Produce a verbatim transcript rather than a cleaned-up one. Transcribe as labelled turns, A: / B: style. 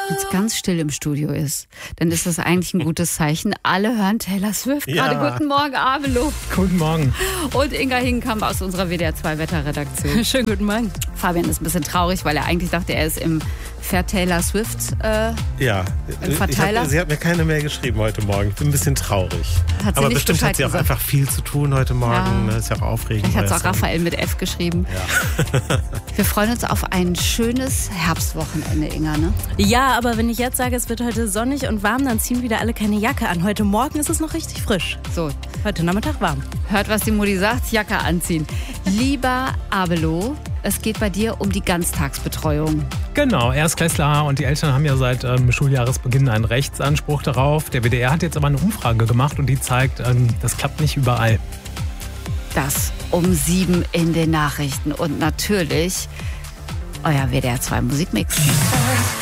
A: wenn es ganz still im Studio ist, dann ist das eigentlich ein gutes Zeichen. Alle hören Taylor Swift.
B: Ja.
A: Gerade guten Morgen, Abelo.
C: Guten Morgen.
A: Und Inga Hingenkamp aus unserer W D R zwei Wetterredaktion.
D: Schönen guten Morgen.
A: Fabian ist ein bisschen traurig, weil er eigentlich dachte, er ist im Fair Taylor Swift äh,
B: Ja,
A: im
B: ich
A: Verteiler.
B: hab, sie hat mir keine Mail geschrieben heute Morgen. Ich bin ein bisschen traurig.
A: Hat sie
B: Aber
A: nicht
B: bestimmt
A: Bescheid
B: hat sie auch
A: gesagt.
B: einfach viel zu tun heute Morgen.
A: Ja.
B: Das ist ja auch aufregend.
A: Vielleicht hat es
B: weil
A: auch
B: es dann-
A: Raphael mit F geschrieben.
B: Ja.
A: Wir freuen uns auf ein schönes Herbstwochenende, Inga, ne?
D: Ja, aber wenn ich jetzt sage, es wird heute sonnig und warm, dann ziehen wieder alle keine Jacke an. Heute Morgen ist es noch richtig frisch.
A: So,
D: Heute Nachmittag warm.
A: hört, was die Mutti sagt, Jacke anziehen. Lieber Abelo, es geht bei dir um die Ganztagsbetreuung.
C: Genau, Erstklässler und die Eltern haben ja seit ähm, Schuljahresbeginn einen Rechtsanspruch darauf. Der W D R hat jetzt aber eine Umfrage gemacht und die zeigt, ähm, das klappt nicht überall.
A: Das um sieben in den Nachrichten und natürlich euer W D R zwei Musikmix.